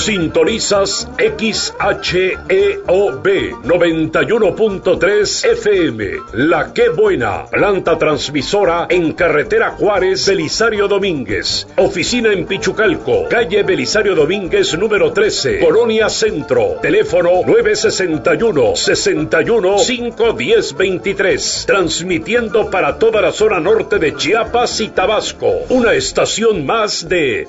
Sintonizas XHEOB 91.3 FM. La Qué Buena, planta transmisora en carretera Juárez, Belisario Domínguez. Oficina en Pichucalco, calle Belisario Domínguez número 13, Colonia Centro. Teléfono 961-61-510-23. Transmitiendo para toda la zona norte de Chiapas y Tabasco. Una estación más de